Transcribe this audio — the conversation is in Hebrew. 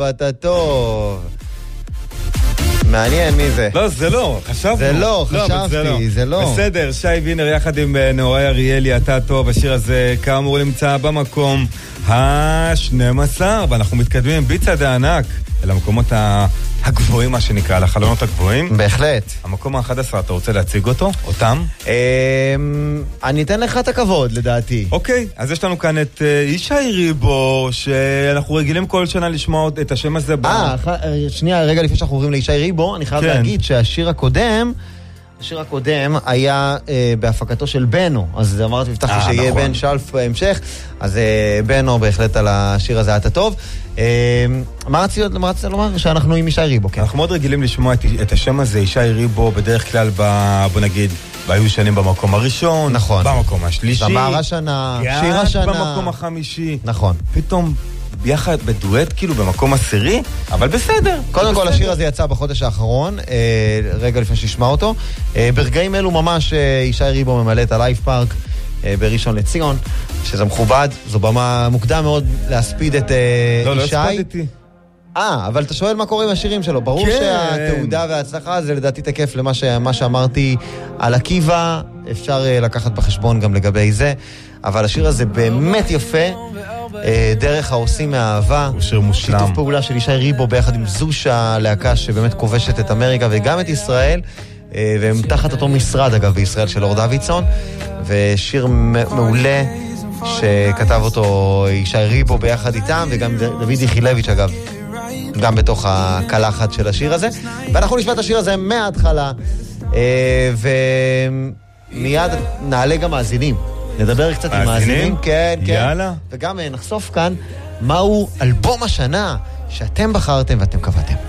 אתה טוב. מעניין מי זה. לא, זה לא, חשבנו. זה לא, חשבתי, זה לא. בסדר, שי וינר יחד עם נוראי אריאלי, אתה טוב. השיר הזה כאמור נמצא במקום ה-12, ואנחנו מתקדמים עם ביצה הענק אל המקומות הגבוהים, מה שנקרא, לחלונות הגבוהים. בהחלט. המקום ה-11, אתה רוצה להציג אותו? אותם? אני אתן לך את הכבוד, לדעתי. אוקיי, אז יש לנו כאן את ישי ריבו, שאנחנו רגילים כל שנה לשמוע את השם הזה. שנייה, רגע לפני שאנחנו עוברים לישי ריבו, אני חייב להגיד שהשיר הקודם היה בהפקתו של בנו, אז אמרתי, הבטחתי שיהיה בן שלף בהמשך, אז בנו בהחלט על השיר הזה, אתה טוב. מה רצית לומר? שאנחנו עם ישי ריבו, כן. אנחנו מאוד רגילים לשמוע את השם הזה, ישי ריבו, בדרך כלל, בוא נגיד, והיו שנים במקום הראשון, נכון. במקום השלישי, זמר השנה, שיר השנה, במקום החמישי, נכון. פתאום ביחד בדואט, כאילו במקום עשירי, אבל בסדר. קודם כל, השיר הזה יצא בחודש האחרון, רגע לפני שישמע אותו. ברגעים אלו ממש ישי ריבו ממלא את הלייב פארק בראשון לציון, שזה מכובד, זו במה מוקדם מאוד להספיד את ישי. לא הספדתי. אבל אתה שואל מה קורה עם השירים שלו. ברור שהתעודה וההצלחה זה לדעתי תקף למה שאמרתי על עקיבא, אפשר לקחת בחשבון גם לגבי זה, אבל השיר הזה באמת יפה, דרך העושים מהאהבה, הוא שיר מושלם. שיתוף פעולה של ישי ריבו ביחד עם זושה, להקה שבאמת כובשת את אמריקה וגם את ישראל, והם תחת אותו משרד אגב בישראל של אור דוידסון, ושיר מעולה שכתב אותו ישי ריבו ביחד איתם, וגם דוד יחילביץ' אגב גם בתוך הקלחת של השיר הזה. ואנחנו נשמע את השיר הזה מההתחלה, ומיד נעלה גם מאזינים, נדבר קצת עם מאזינים, כן, יאללה. וגם נחשוף כאן מהו אלבום השנה שאתם בחרתם ואתם קבעתם.